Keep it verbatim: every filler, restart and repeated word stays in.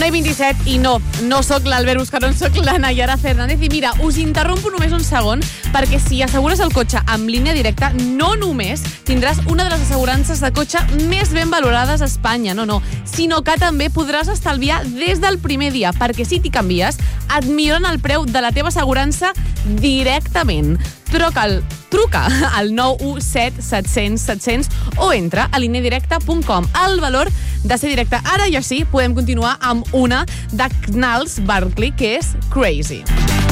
una i vint-i-set i no, no sóc l'Albert Buscarón, sóc la Nayara Fernández. I mira, us interrompo només un segon perquè si assegures el cotxe amb línia directa, no només tindràs una de les assegurances de cotxe més ben valorades a Espanya, no, no, sinó que també podràs estalviar des del primer dia, perquè si t'hi canvies, et milloren el preu de la teva assegurança directament. Truca'l, truca al nou u set set cents set cents o entra a línia directa punt com. El valor de ser directe. Ara ja sí, podem continuar amb una de Gnarls Barkley, que és Crazy.